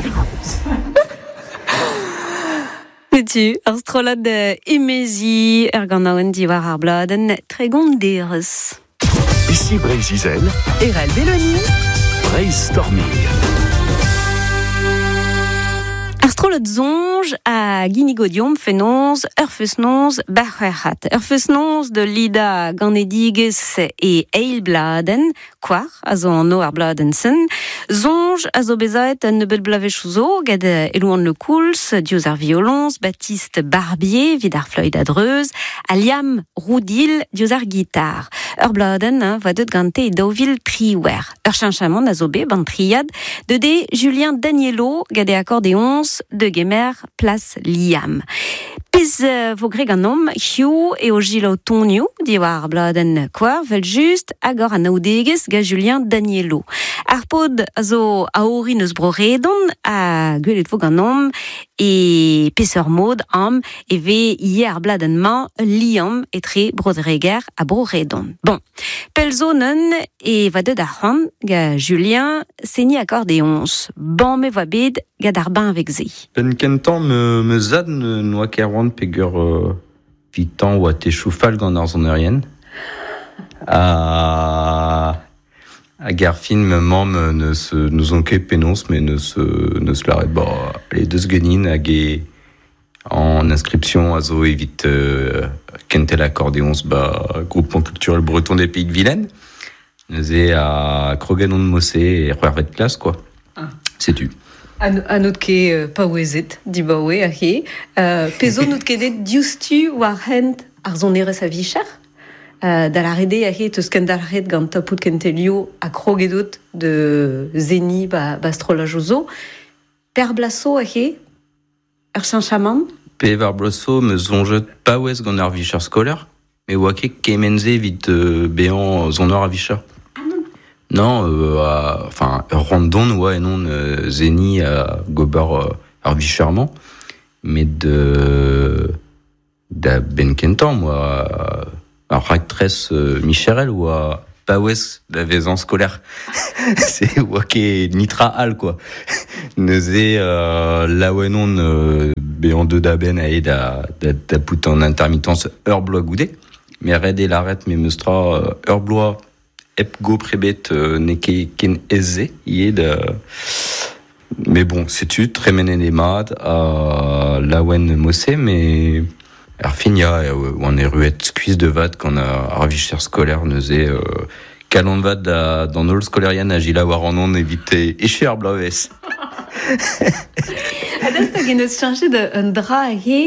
Tu arstrolad imezi gant diwar ar bladen tregont deres. Ici Breiz Izel, Erel Belloni, Brainstorming. Arstrolad zonj a ginigodium fenonz feusnonz barrerat. Feusnonz de lida ganediges e eilbladen, kwar, a zo an no ar bladensen. Zonj a zo bezaet an nebeul blavechouzo, gad elouan le kouls, diouz ar violons, Baptiste Barbier, vid ar floyd adreuz, a Liam Roudil, diouz ar gitar. Bladen, va deut gante e daouvil triwer. Chinchamant a zo be, ban triad, de Julien Danielo, gad e accordéons, de gemer place Liam. Pez vo greg an nom, Hugh e o gilo tonio, diwar bladen kwar, vel just, agor an aoudegez ga Julien Danielo. Ar pod a zo aori neus broredon, a gwelet vo gant nom, e peseur mod am, e ve ie ar bladen man, Liam etre brodreger a broredon. Bon, pel zonen, e va deud ar c'hant, ga Julien, seni accordéons. Bon me va bet, gad ar bain avec ze. Ben kentan me zad noa kerwan pegur vitan oa te choufal gant ar zonerien. Hag ar film mamm neus on ket penons, mais neus laret les deus genin hag e en inscription a zo evit kentel accordéons groupement culturel breton des Pays de Vilaine. Neus e a krogen on mosse e c'hwervet klas, quoi. C'est tu. Anout ket pa ouezet, dibaoe a he. Pezo nout kedet dioustu war hent ar zonerez a vichar. Da la rede a he teus ken da la red gant tapout kentelio a krogedot de zeni bastrolajouzo. Per blaso a he, ar chinchamant. Pe var blaso me zonjet pa ouez gant ar vichar skoler, me oa ket kemenze vit behan zonor a vichar. Non, enfin, randon, ouais, non, zeni a gobar ar vicharman, mais da ben kentan, moi, ar raktres Micherel, ou a paouez da vezan scolaire. C'est oa ket nitra al, quoi. Neuze, la ouais, non, behan de da ben a da pout en intermittence ur bloa goudet, mais red et l'arrête, mais meustra ur bloa ep go prebet neke ken eze de. Mais bon, c'est-tu très menen e mat a lawen mosse, mais ar finia ou an eruet skuiz de vat gant ar vicher skolaire neuze kalon vat dans ol skolerian a gila war an on evite eche ar blaoez. Adaz ta geneus chanche un dra a he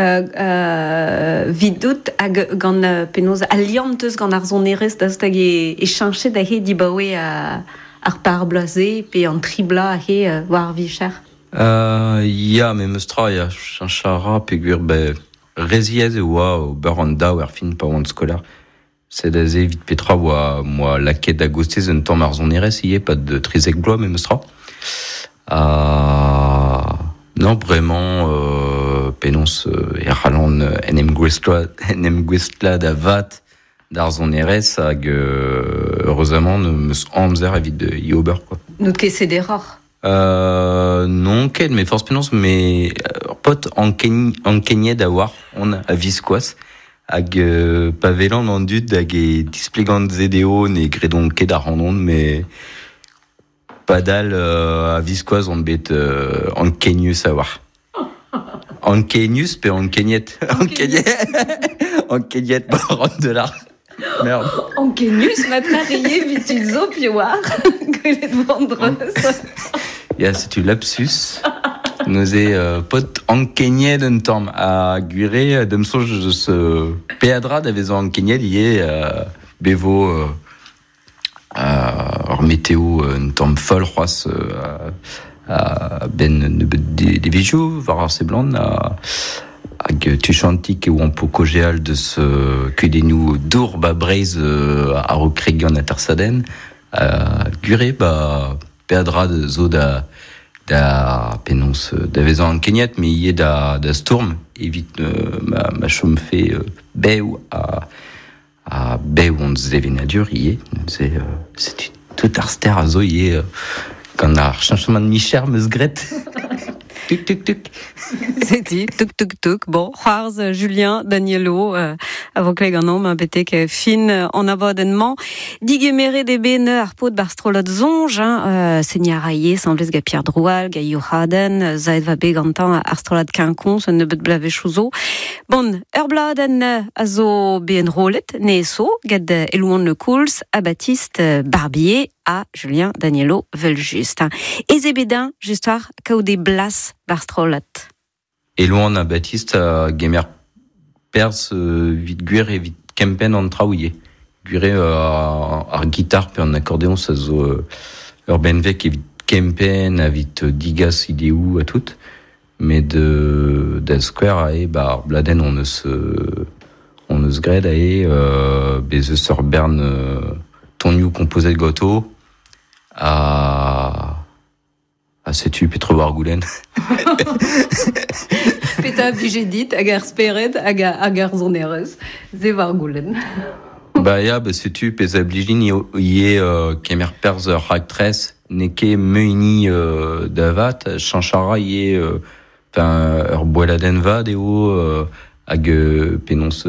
vidout hag gant penoz alianteus gant ar zonerez daz ta e chanche da he dibaoe ar par blaze pe an tribla a he war vicher. Ya, me meustra ya chanchara pegur reziez e oa o beur an da ar fin pa oan skolar. C'est da ze vit petra oa moi laket da gostez un tamm ar zonerez ie pat de trizek bloa me meustra. Non, vraiment, penons e c'halon enem gwestlad a vat d'ar zonerez hag heureusement meus amzer evit de iober, quoi. Nout ket sederor. Non ket, mais force penons, mais pot an kenyed a war on a viskoaz hag pavelan an dud hag e displegant zedeo ne gredon ket ar randon, mais padal a viskoaz on bet an kenius a war. An kenius pe an kenyet. An kenyet par an $. Merde. An kenius matra reye vituzo pi war. Gwelet vandreus. Ya, c'est-tu lapsus. Neuze pot an kenyet un tamm a gure dem soj eus peadra da vezan an kenyet ie bevo ar météo un tamm fol c'hoaz ben de vijou var ar seblant hag tuchantik e oan po kojeal deus kudennoù dour Breiz a rokreg gant a tersaden gure peadra zo da penons da vezan an kenyet, mais ie da storm evit ma chomfe bew a bew on zevenadur ie c'est tout ar ster a zo ie Quand on a changement de Michel, Meusgret. Tuc, tuc, tuc. C'est dit, tuk tuk tuk. Bon, Juarez, Julien, Danielo, avec les gagnants, ma bété fin en abonnement. Digemere des bene arpo de barstrolot zonge, Seignaraillé, semblez ga Pierre Droual, ga Johaden, Zaid va begantan arstrolot quincon, ce ne bet blave chouzo. Bon, Erbladen, azo ben rolet, neeso, gad Elouan le Cools, à Baptiste Barbier, à Julien Danielo Veljust. Et Zébédin, justoire, kao des blas barstrolot. Et loin à Baptiste à Gamer Perse vite guerre et vite Kempen en traouillé. Guerre à guitare puis en accordéon ça zo Urban Vec et vite Kempen à vite Digas idéou à tout. Mais de Square à bah Bladen on ne se grade à Bezeux sur Berne ton new composé de Goto à sais-tu Petro Bargoulen. Peta Bigedit, agar Speret, agar Zoneres, Zevargoulen. Bah sais-tu Pesa Bligin y Kemer Perzer Actress Neke Meuni Davat Chanchara y Boeladen va deo ag penonce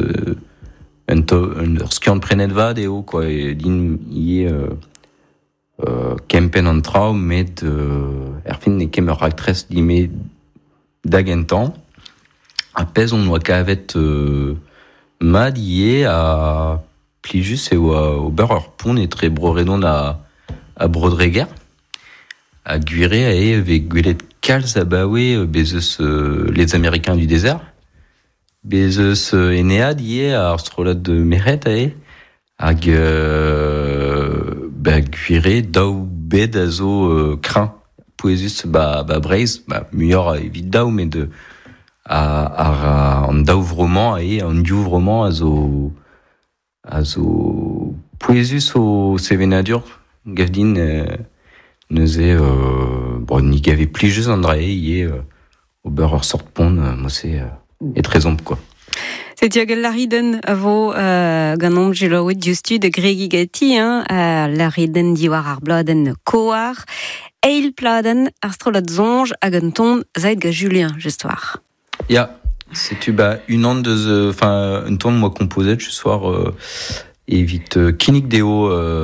un skiant prenet va deo quoi et din y Kempen en trau met erfin ne kemer actress dime d'agentan a pez on oa kavet mad yé a plijus et au beurre pont et très broredon à Brodreger a guiré a ve guelet calz a bawe bezes les Américains du désert bezes enead yé a arstrolat de meret hag guiré daou bed a zo crin poesus braise meilleur évite daou mais de en daouvrement et en douvrement a zo poesus au sévenadur gavdin neuze ni gavait plus juste André y au beurre sort pont moi c'est est très ombre quoi. C'est Diagel Lariden avo ganom gelawet justu de Gregigati Lariden diwar ar bladen koar eil pladen arstrolot zonge agenton zaid ga Julien justoire. Ya, c'est une onde de une tonne moi composée ce soir évite kinik deo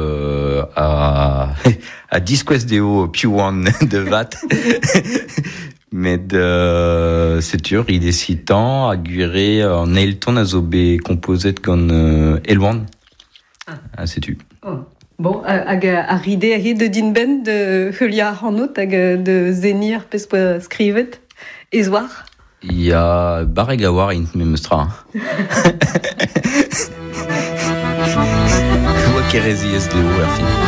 à disquest deo P1 de vat. Mais c'est sûr, il est citant à guérir en Neilton à zobé composé comme Elwan. Ah, c'est tu. Oh. Bon, à ride de dinben de Julia Hanot de Zenir pespo scrivet ezwar. Il y a Barregawar in memestra. Je vois qu'Eresi est de